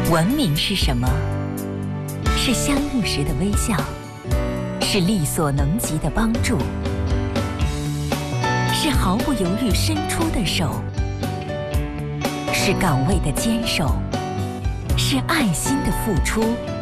文明是什么？是相遇时的微笑，是力所能及的帮助，是毫不犹豫伸出的手，是岗位的坚守，是爱心的付出。